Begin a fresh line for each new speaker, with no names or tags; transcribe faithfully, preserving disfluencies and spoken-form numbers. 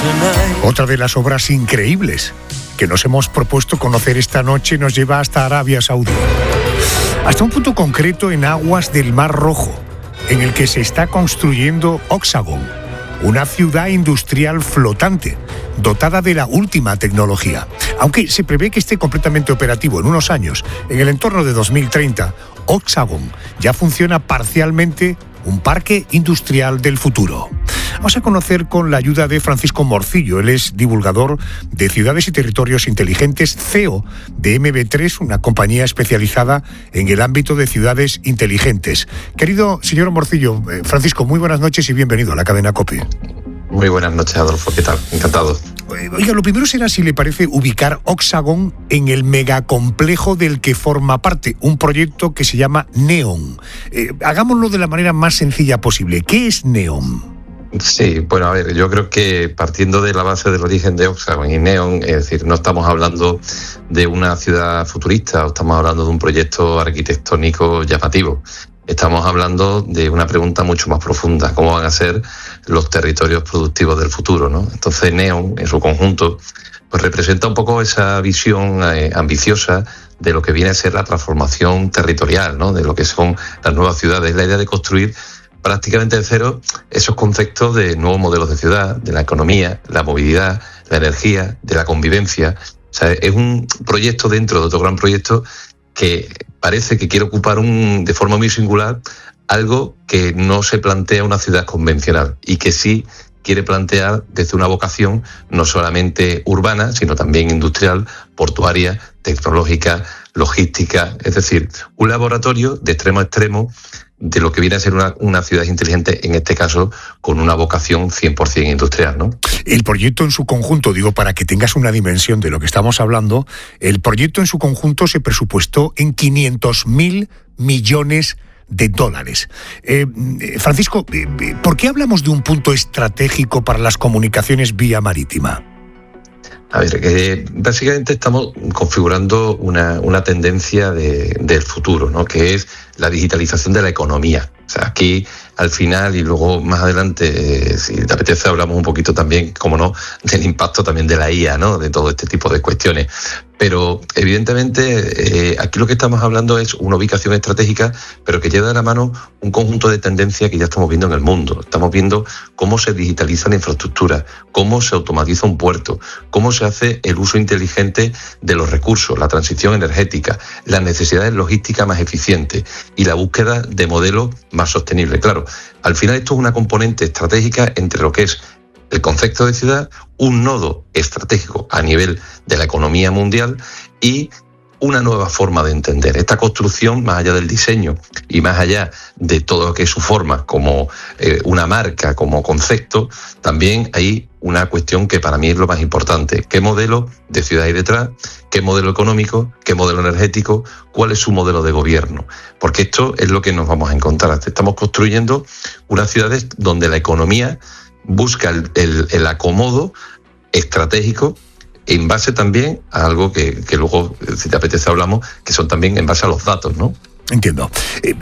Otra de las obras increíbles que nos hemos propuesto conocer esta noche nos lleva hasta Arabia Saudí, hasta un punto concreto en aguas del Mar Rojo, en el que se está construyendo Oxagon, una ciudad industrial flotante, dotada de la última tecnología. Aunque se prevé que esté completamente operativo en unos años, en el entorno de dos mil treinta, Oxagon ya funciona parcialmente, un parque industrial del futuro. Vamos a conocer con la ayuda de Francisco Morcillo. Él es divulgador de Ciudades y Territorios Inteligentes, C E O de eme be tres, una compañía especializada en el ámbito de ciudades inteligentes. Querido señor Morcillo, eh, Francisco, muy buenas noches y bienvenido a la cadena COPE.
Muy buenas noches, Adolfo. ¿Qué tal? Encantado.
Oiga, lo primero será, si le parece, ubicar Oxagon en el megacomplejo del que forma parte, un proyecto que se llama NEOM. Eh, hagámoslo de la manera más sencilla posible. ¿Qué es NEOM?
Sí, bueno, a ver, yo creo que partiendo de la base del origen de Oxagon y NEOM, es decir, no estamos hablando de una ciudad futurista, o estamos hablando de un proyecto arquitectónico llamativo. Estamos hablando de una pregunta mucho más profunda: ¿cómo van a ser los territorios productivos del futuro, ¿no? Entonces, NEOM, en su conjunto, pues representa un poco esa visión eh, ambiciosa de lo que viene a ser la transformación territorial, ¿no? De lo que son las nuevas ciudades, la idea de construir prácticamente de cero esos conceptos de nuevos modelos de ciudad, de la economía, la movilidad, la energía, de la convivencia. O sea, es un proyecto dentro de otro gran proyecto que parece que quiere ocupar un, de forma muy singular algo que no se plantea una ciudad convencional y que sí quiere plantear desde una vocación no solamente urbana, sino también industrial, portuaria, tecnológica, logística. Es decir, un laboratorio de extremo a extremo de lo que viene a ser una, una ciudad inteligente, en este caso con una vocación cien por ciento industrial, ¿no?
El proyecto en su conjunto, digo, para que tengas una dimensión de lo que estamos hablando, el proyecto en su conjunto se presupuestó en quinientos mil millones de dólares. Eh, Francisco, ¿por qué hablamos de un punto estratégico para las comunicaciones vía marítima?
A ver, que básicamente estamos configurando una, una tendencia de, del futuro, ¿no? Que es la digitalización de la economía. O sea, aquí al final, y luego más adelante, eh, si te apetece, hablamos un poquito también, como no, del impacto también de la I A, ¿no? De todo este tipo de cuestiones. Pero evidentemente eh, aquí lo que estamos hablando es una ubicación estratégica, pero que lleva de la mano un conjunto de tendencias que ya estamos viendo en el mundo. Estamos viendo cómo se digitaliza la infraestructura, cómo se automatiza un puerto, cómo se hace el uso inteligente de los recursos, la transición energética, las necesidades logísticas más eficientes y la búsqueda de modelos más sostenibles. Claro, al final esto es una componente estratégica entre lo que es el concepto de ciudad, un nodo estratégico a nivel de la economía mundial y una nueva forma de entender. Esta construcción, más allá del diseño y más allá de todo lo que es su forma como eh, una marca, como concepto, también hay una cuestión que para mí es lo más importante. ¿Qué modelo de ciudad hay detrás? ¿Qué modelo económico? ¿Qué modelo energético? ¿Cuál es su modelo de gobierno? Porque esto es lo que nos vamos a encontrar. Estamos construyendo unas ciudades donde la economía busca el, el, el acomodo estratégico en base también a algo que, que luego, si te apetece, hablamos, que son también en base a los datos, ¿no?
Entiendo. Eh,